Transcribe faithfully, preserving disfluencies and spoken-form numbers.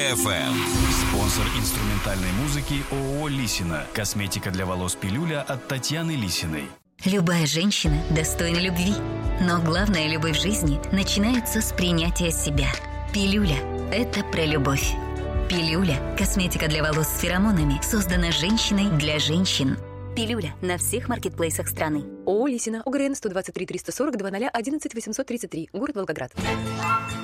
эф эм. Спонсор инструментальной музыки ООО «Лисина». Косметика для волос «Пилюля» от Татьяны Лисиной. Любая женщина достойна любви. Но главная любовь в жизни начинается с принятия себя. «Пилюля» – это про любовь. «Пилюля» – косметика для волос с феромонами, создана женщиной для женщин. «Пилюля» на всех маркетплейсах страны. ООО «Лисина», ОГРН сто двадцать три триста сорок два ноль одиннадцать восемьсот тридцать три, город Волгоград.